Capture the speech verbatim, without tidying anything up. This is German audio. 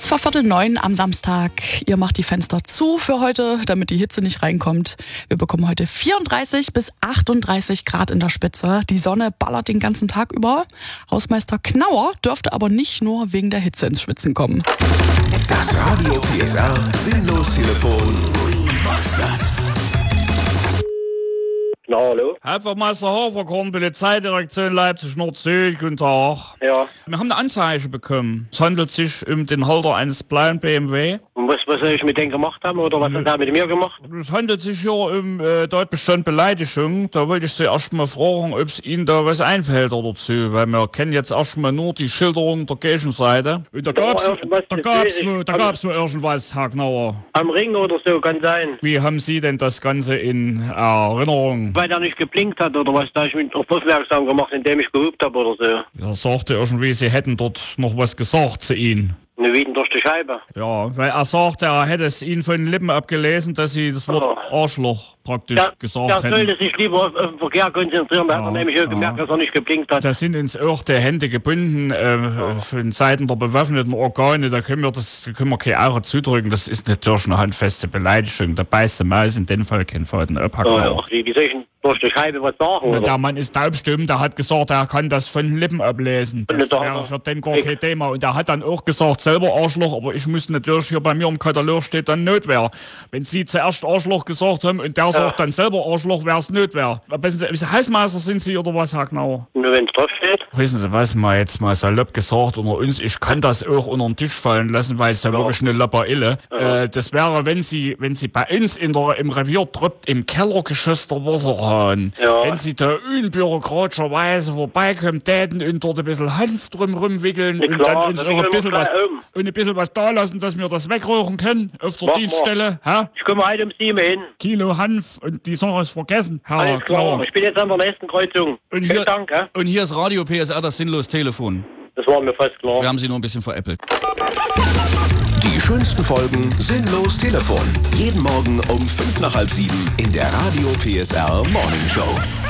Kurz vor Viertel neun am Samstag. Ihr macht die Fenster zu für heute, damit die Hitze nicht reinkommt. Wir bekommen heute vierunddreißig bis achtunddreißig Grad in der Spitze. Die Sonne ballert den ganzen Tag über. Hausmeister Knauer dürfte aber nicht nur wegen der Hitze ins Schwitzen kommen. Das Radio P S R Sinnlos-Telefon. Na, hallo? Hauptwachtmeister Haferkorn, Polizeidirektion Leipzig-Nord-Süd, guten Tag. Ja. Wir haben eine Anzeige bekommen. Es handelt sich um den Halter eines blauen B M W. Und was, was soll ich mit denen gemacht haben oder was hat er mit mir gemacht? Es handelt sich hier um äh, Tatbestand Beleidigung. Da wollte ich Sie erst mal fragen, ob es Ihnen da was einfällt dazu, weil wir kennen jetzt erst mal nur die Schilderung der Gegenseite. Und da gab's, Ja, was da das gab's, ist, nur, da am- gab's nur irgendwas, Herr Knauer. Am Ring oder so, kann sein. Wie haben Sie denn das Ganze in Erinnerung? Weil er nicht geblinkt hat oder was, da hab ich mich auf aufmerksam gemacht, indem ich gehupt habe oder so. Er sagte irgendwie, Sie hätten dort noch was gesagt zu Ihnen. Eine Wieden durch die Scheibe. Ja, weil er sagte, er hätte es Ihnen von den Lippen abgelesen, dass Sie das Wort Oh. Arschloch praktisch Der, gesagt der hätten. sollte sich lieber auf, auf den Verkehr konzentrieren, da hat Ja, er nämlich auch ja. gemerkt, dass er nicht geblinkt hat. Da sind uns auch die Hände gebunden äh, von Seiten der bewaffneten Organe. Da können wir das da können wir keine Augen zudrücken. Das ist natürlich eine handfeste Beleidigung. Da beißt der Maus in dem Fall kein Faden abhacken. Oh, ja. Wie, wie soll ich denn durch die Scheibe was sagen? Oder? Der Mann ist taubstumm, der hat gesagt, er kann das von den Lippen ablesen. Das Da- wäre für den gar kein Thema. Und er hat dann auch gesagt, selber Arschloch, aber ich muss natürlich, hier bei mir im Katalog steht dann Notwehr. Wenn Sie zuerst Arschloch gesagt haben und der sagt dann selber Arschloch, wäre es Notwehr. Wissen Sie, Hausmeister sind Sie oder was, Herr Knauer? Nur wenn es drauf steht. Wissen Sie was, mal jetzt mal salopp gesagt unter uns, ich kann das auch unter den Tisch fallen lassen, weil es ja wirklich eine Lappaille. Äh, das wäre, wenn Sie, wenn Sie bei uns in der, im Revier tröpft, im Kellergeschoss der Wasserhahn, Ja. wenn Sie da unbürokratischerweise vorbeikommen, täten und dort ein bisschen Hanf drum rumwickeln Ja, und klar, dann uns das auch ein können wir bisschen was, gleich um. und ein bisschen was da lassen, dass wir das wegrühren können auf der Mach mal. Dienststelle. Hä? Ich komme heute um sieben hin. Kilo Hanf und die Sache ist vergessen, Herr Alles klar. Knauer. Ich bin jetzt an der nächsten Kreuzung. Und Vielen hier, Dank, ja? und hier ist Radio P S R, das Sinnlos-Telefon. Das war mir fast klar. Wir haben Sie nur ein bisschen veräppelt. Die schönsten Folgen Sinnlos-Telefon. Jeden Morgen um fünf nach halb sieben in der Radio P S R Morning Show.